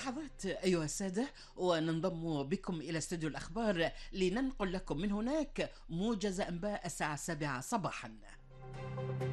لحظات أيها السادة، وننضم بكم إلى استوديو الأخبار لننقل لكم من هناك موجز أنباء الساعة 7 صباحا.